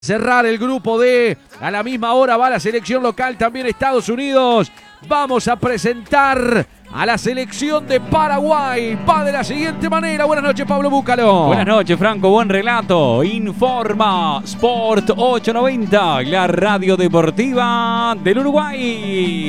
Cerrar el grupo D. A la misma hora va la selección local, también Estados Unidos. Vamos a presentar a la selección de Paraguay. Va de la siguiente manera. Buenas noches, Pablo Búcalo. Buenas noches, Franco. Buen relato. Informa Sport 890, la radio deportiva del Uruguay.